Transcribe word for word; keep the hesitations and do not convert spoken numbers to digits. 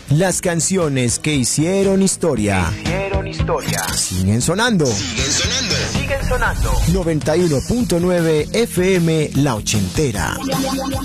Las canciones que hicieron historia. Que hicieron historia. Siguen sonando. Siguen sonando. Siguen sonando. noventa y uno punto nueve F M La Ochentera.